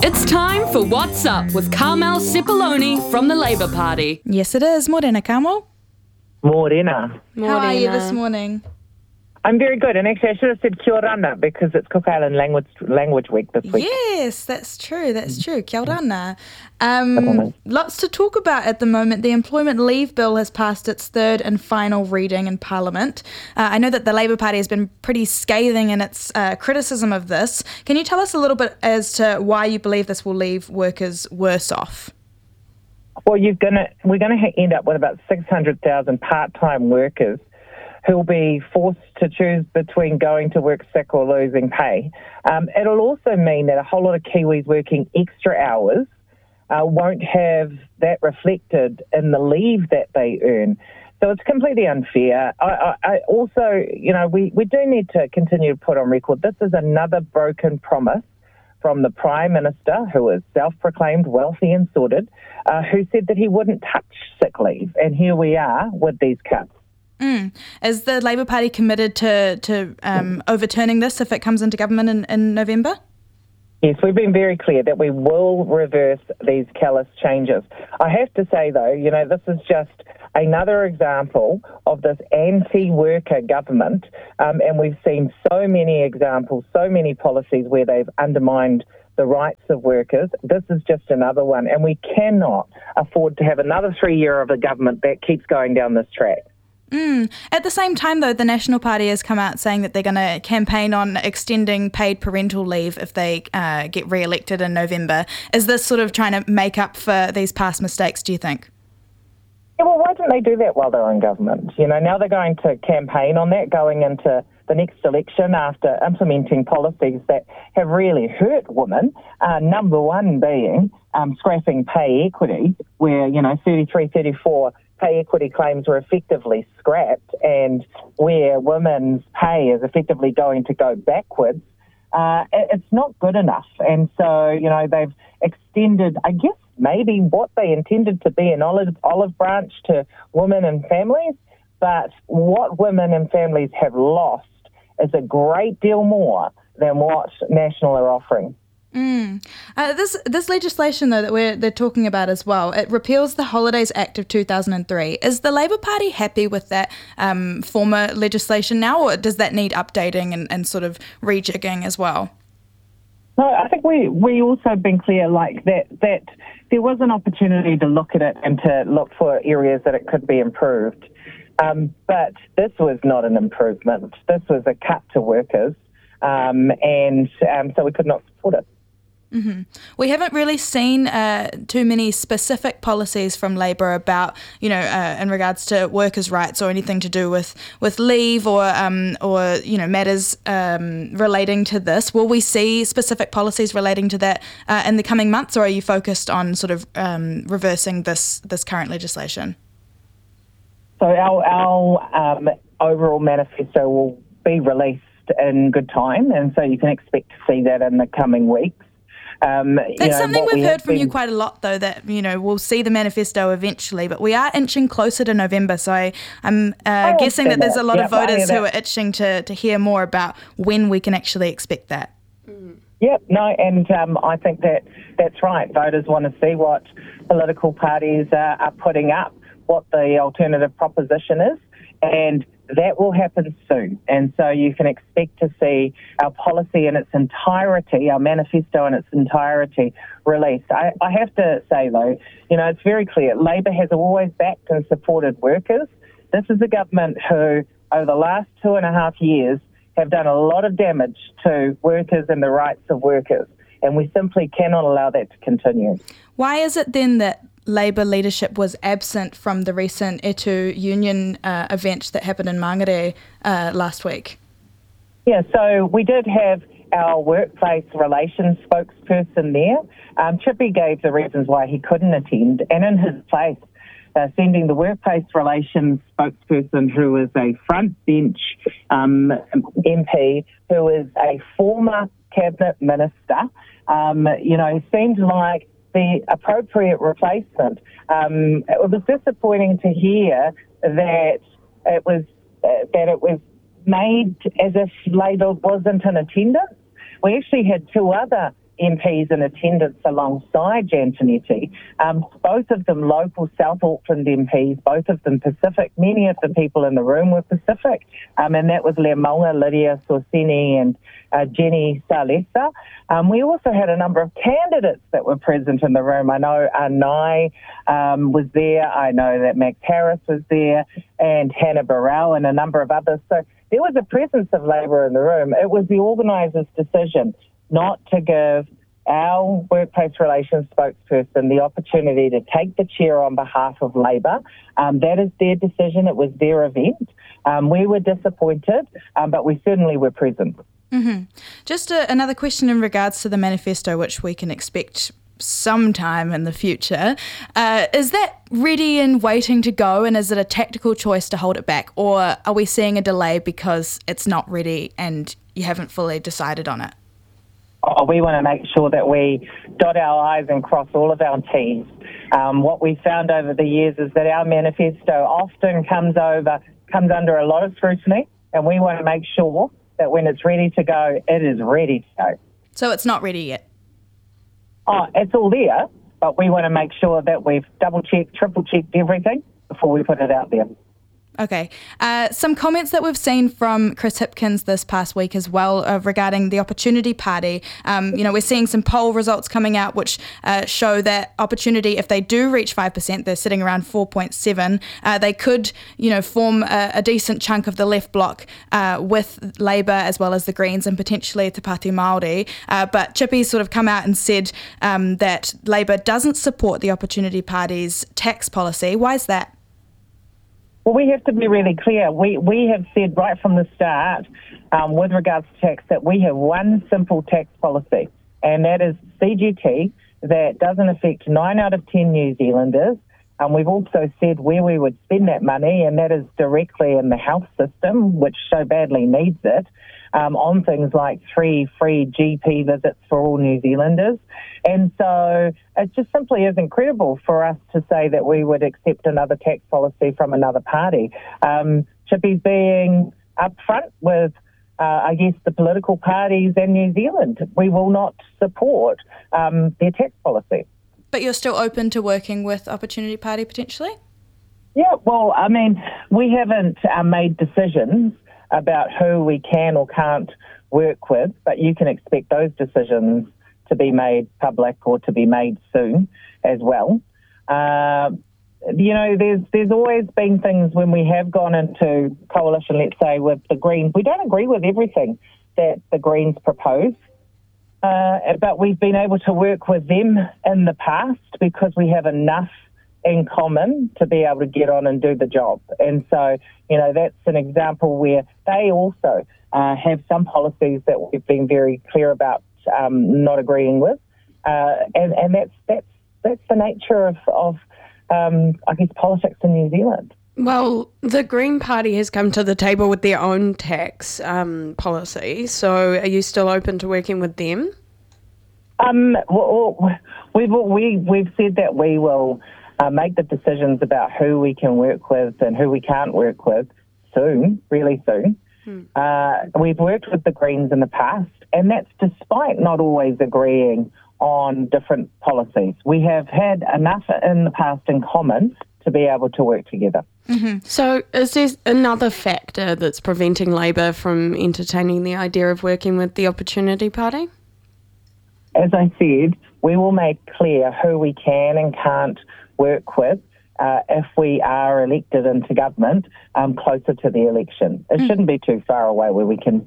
It's time for What's Up with Carmel Cipollone from the Labour Party. Yes, it is. Morena, Carmel. Morena. How are you this morning? I'm very good, and actually I should have said Kia ora because it's Cook Island Language Week this week. Yes, that's true. Kia ora. Lots to talk about at the moment. The Employment Leave Bill has passed its third and final reading in Parliament. I know that the Labour Party has been pretty scathing in its criticism of this. Can you tell us a little bit as to why you believe this will leave workers worse off? Well, we're going to end up with about 600,000 part-time workers who'll be forced to choose between going to work sick or losing pay. It'll also mean that a whole lot of Kiwis working extra hours won't have that reflected in the leave that they earn. So it's completely unfair. I also, we do need to continue to put on record, this is another broken promise from the Prime Minister, who is self-proclaimed wealthy and sorted, who said that he wouldn't touch sick leave. And here we are with these cuts. Is the Labour Party committed to overturning this if it comes into government in November? Yes, we've been very clear that we will reverse these callous changes. I have to say, though, this is just another example of this anti-worker government, and we've seen so many examples, so many policies where they've undermined the rights of workers. This is just another one, and we cannot afford to have another 3 year of a government that keeps going down this track. At the same time, though, the National Party has come out saying that they're going to campaign on extending paid parental leave if they get re-elected in November. Is this sort of trying to make up for these past mistakes, do you think? Yeah, well, why didn't they do that while they were in government? Now they're going to campaign on that going into the next election after implementing policies that have really hurt women, number one being scrapping pay equity, where, 33, 34 pay equity claims were effectively scrapped, and where women's pay is effectively going to go backwards, it's not good enough. And so, they've extended, I guess, maybe what they intended to be an olive branch to women and families, but what women and families have lost is a great deal more than what National are offering. This legislation, though, that they're talking about as well, it repeals the Holidays Act of 2003. Is the Labour Party happy with that former legislation now, or does that need updating and sort of rejigging as well? No, I think we also have been clear that there was an opportunity to look at it and to look for areas that it could be improved. But this was not an improvement. This was a cut to workers, and so we could not support it. Mm-hmm. We haven't really seen too many specific policies from Labour about, in regards to workers' rights or anything to do with leave or matters relating to this. Will we see specific policies relating to that in the coming months, or are you focused on sort of reversing this current legislation? So our overall manifesto will be released in good time, and so you can expect to see that in the coming weeks. That's something we've heard from you quite a lot, though, that, we'll see the manifesto eventually, but we are inching closer to November, so I'm guessing that there's a lot of voters who are itching to hear more about when we can actually expect that. Yep, no, and I think that's right. Voters want to see what political parties are putting up, what the alternative proposition is, and that will happen soon. And so you can expect to see our policy in its entirety, our manifesto in its entirety released. I have to say, though, it's very clear. Labour has always backed and supported workers. This is a government who, over the last 2.5 years, have done a lot of damage to workers and the rights of workers. And we simply cannot allow that to continue. Why is it then that Labour leadership was absent from the recent Etu union event that happened in Mangere last week? Yeah, so we did have our workplace relations spokesperson there. Chippy gave the reasons why he couldn't attend, and in his place, sending the workplace relations spokesperson, who is a front bench MP, who is a former cabinet minister, seemed like the appropriate replacement. It was disappointing to hear that it was made as if Labour wasn't in attendance. We actually had two other MPs in attendance alongside Jan Tinetti, both of them local South Auckland MPs, both of them Pacific. Many of the people in the room were Pacific, and that was Le Maunga, Lydia Sorsini and Jenny Salesa. We also had a number of candidates that were present in the room. I know Nai was there. I know that Max Harris was there and Hannah Burrell and a number of others. So there was a presence of Labour in the room. It was the organisers' decision not to give our workplace relations spokesperson the opportunity to take the chair on behalf of Labour. That is their decision. It was their event. We were disappointed, but we certainly were present. Mm-hmm. Just another question in regards to the manifesto, which we can expect sometime in the future. Is that ready and waiting to go, and is it a tactical choice to hold it back, or are we seeing a delay because it's not ready and you haven't fully decided on it? We want to make sure that we dot our I's and cross all of our T's. What we found over the years is that our manifesto often comes under a lot of scrutiny, and we want to make sure that when it's ready to go, it is ready to go. So it's not ready yet? It's all there, but we want to make sure that we've double-checked, triple-checked everything before we put it out there. Okay. Some comments that we've seen from Chris Hipkins this past week as well regarding the Opportunity Party. We're seeing some poll results coming out which show that Opportunity, if they do reach 5%, they're sitting around 4.7%. They could, form a decent chunk of the left bloc with Labour as well as the Greens and potentially Te Pāti Māori. But Chippy's sort of come out and said that Labour doesn't support the Opportunity Party's tax policy. Why is that? Well, we have to be really clear. We have said right from the start, with regards to tax, that we have one simple tax policy, and that is CGT, that doesn't affect 9 out of 10 New Zealanders. We've also said where we would spend that money, and that is directly in the health system, which so badly needs it, on things like 3 free GP visits for all New Zealanders. And so it just simply isn't credible for us to say that we would accept another tax policy from another party. Chippy's being upfront with, the political parties in New Zealand. We will not support their tax policy. But you're still open to working with Opportunity Party potentially? Yeah, well, we haven't made decisions about who we can or can't work with, but you can expect those decisions to be made public or to be made soon as well. There's always been things when we have gone into coalition, let's say, with the Greens. We don't agree with everything that the Greens propose, but we've been able to work with them in the past because we have enough in common to be able to get on and do the job. And so, that's an example where they also have some policies that we've been very clear about not agreeing with. And that's the nature of politics in New Zealand. Well, the Green Party has come to the table with their own tax policy. So are you still open to working with them? We've said that we will make the decisions about who we can work with and who we can't work with soon, really soon. We've worked with the Greens in the past, and that's despite not always agreeing on different policies. We have had enough in the past in common to be able to work together. Mm-hmm. So is there another factor that's preventing Labour from entertaining the idea of working with the Opportunity Party? As I said, we will make clear who we can and can't work with if we are elected into government closer to the election. It shouldn't be too far away where we can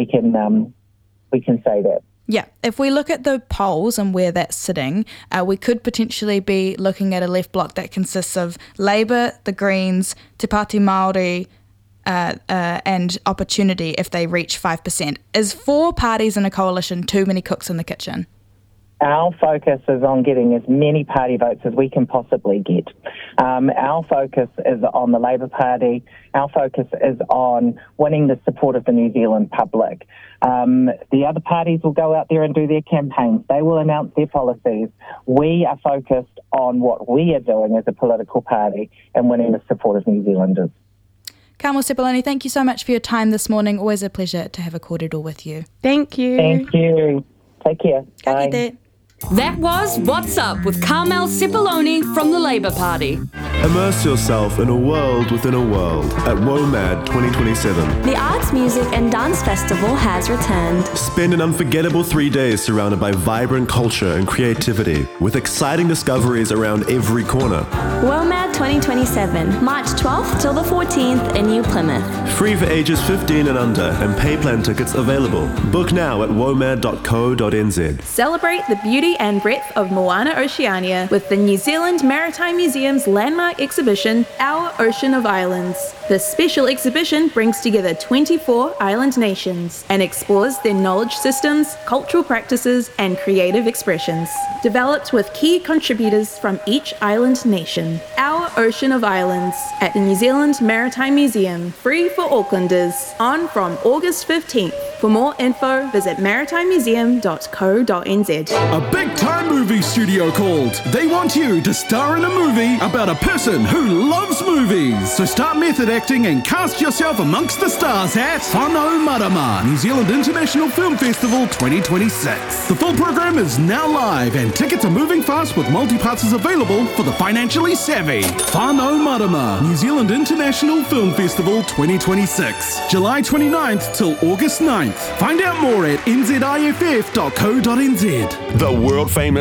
say that. Yeah, if we look at the polls and where that's sitting, we could potentially be looking at a left bloc that consists of Labour, the Greens, Te Pāti Māori, and Opportunity if they reach 5%. Is 4 parties in a coalition too many cooks in the kitchen? Our focus is on getting as many party votes as we can possibly get. Our focus is on the Labour Party. Our focus is on winning the support of the New Zealand public. The other parties will go out there and do their campaigns. They will announce their policies. We are focused on what we are doing as a political party and winning the support of New Zealanders. Carmel Sepuloni, thank you so much for your time this morning. Always a pleasure to have a kōrero with you. Thank you. Thank you. Take care. Ka Bye. kite. That was What's Up with Carmel Cipollone from the Labour Party. Immerse yourself in a world within a world at WOMAD 2027. The Arts, Music and Dance Festival has returned. Spend an unforgettable 3 days surrounded by vibrant culture and creativity, with exciting discoveries around every corner. WOMAD 2027, March 12th till the 14th in New Plymouth. Free for ages 15 and under, and pay plan tickets available. Book now at womad.co.nz. Celebrate the beauty and breadth of Moana Oceania with the New Zealand Maritime Museum's landmark exhibition, Our Ocean of Islands. This special exhibition brings together 24 island nations and explores their knowledge systems, cultural practices, and creative expressions. Developed with key contributors from each island nation. Our Ocean of Islands at the New Zealand Maritime Museum, free for Aucklanders, on from August 15th. For more info, visit maritimemuseum.co.nz. A big-time movie studio called. They want you to star in a movie about a person who loves movies. So start method acting and cast yourself amongst the stars at Whānau Marama, New Zealand International Film Festival 2026. The full program is now live and tickets are moving fast with multi-passes available for the financially savvy. Whānau Marama, New Zealand International Film Festival 2026. July 29th till August 9th. Find out more at nziff.co.nz. The world famous